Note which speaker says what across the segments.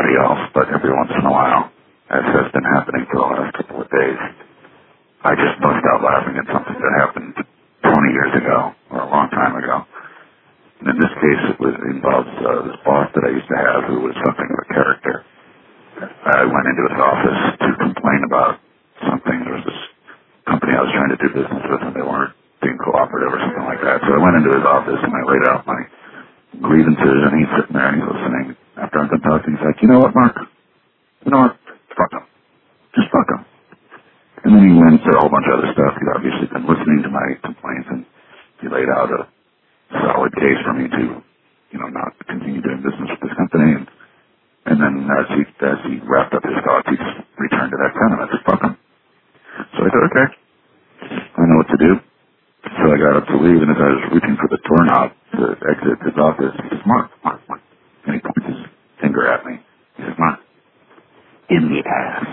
Speaker 1: anybody else, but every once in a while, as has been happening for the last couple of days, I just bust out laughing at something that happened 20 years ago, or a long time ago. And in this case, it involves this boss that I used to have who was something of a character. I went into his office to complain about something. There was this company I was trying to do business with, and they weren't being cooperative or something like that. So I went into his office, and I laid out my grievances, and he's sitting there, and he's listening. After I'm done talking, he's like, you know what, Mark? You know what? Fuck him. Just fuck him. And then he went through a whole bunch of other stuff. He'd obviously been listening to my complaints, and he laid out a solid case for me to, not continue doing business with this company. And then as he wrapped up his thoughts, he just returned to that sentiment. Just fuck him. So I said, okay, I know what to do. So I got up to leave, and as I was reaching for the doorknob to exit his office, he says, Mark. And he points his finger at me. He says, Mark, in the ass.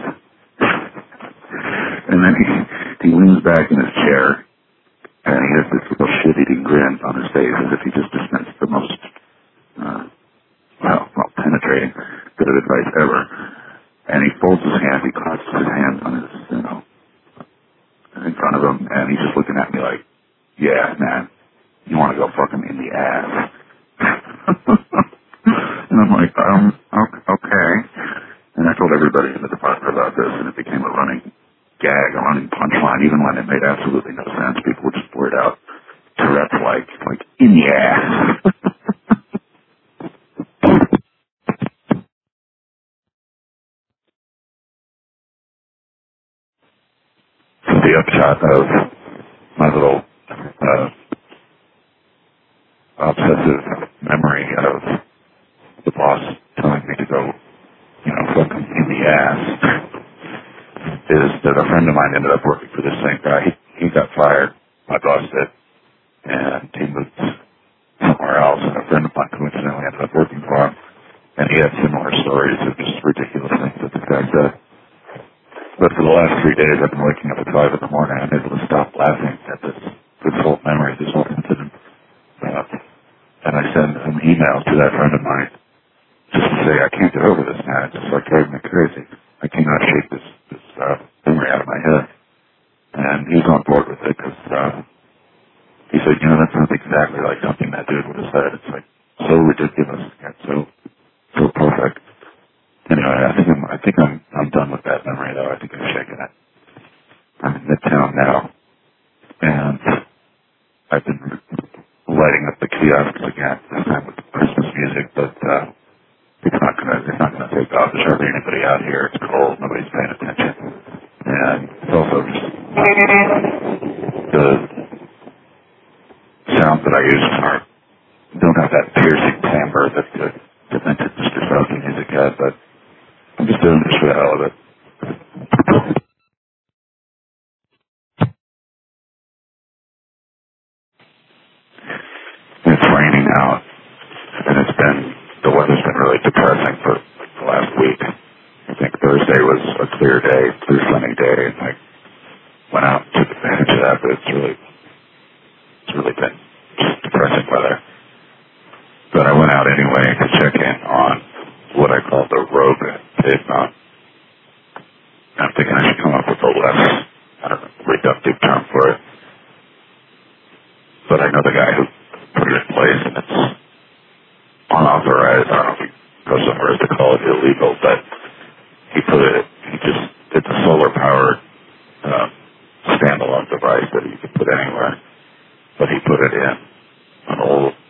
Speaker 1: And then he leans back in his chair, and he has this little shit-eating grin on his face as if he just dispensed the most, penetrating bit of advice ever. And he folds his hands, he clasps his hands on his, in front of him, and he's just looking at me like, yeah, man, you want to go fuck him in the ass. And I'm like, okay. And I told everybody in the department about this, and it became a running gag, a running punchline, even when it made absolutely no sense. People would just blurt out Tourette's like in the ass. So the upshot of my little obsessive memory of the boss telling me to go, fuck him in the ass, is that a friend of mine ended up working for this same guy. He got fired, my boss did, and he moved somewhere else, and a friend of mine coincidentally ended up working for him, and he had similar stories of just ridiculous things that this guy said. But for the last 3 days, I've been waking up at 5 in the morning, and I'm able to stop laughing at this whole memory, this whole incident. And I send an email to that friend of mine just to say, I can't get over this, man. It's just driving me crazy. I cannot shake this memory out of my head. And he was on board with it because he said, that sounds exactly like something that dude would have said. It's so ridiculous and so perfect. Anyway, I think I'm done with that memory though. I think I'm shaking it. I'm in Midtown now, and I've been lighting up the kiosks again, this time with Christmas music, but it's not gonna take off. There's hardly anybody out here. It's cold. Nobody's paying attention. And it's also just the sounds that I use don't have that piercing timbre that the vintage Mr. Falcon music had, but I'm just doing this for the hell of it. It's raining out, and the weather's been really depressing for the last week. I think Thursday was a clear day, clear sunny day, and I went out and took advantage of that, but it's really been just depressing weather. But I went out anyway to check in on what I call the rogue pavement. I'm thinking I should come up with a less, reductive term for it. But I know the guy who put it in place, and it's unauthorized. I don't know if he goes somewhere as to call it illegal, but he just did the solar-powered standalone device that you could put anywhere. But he put it in an old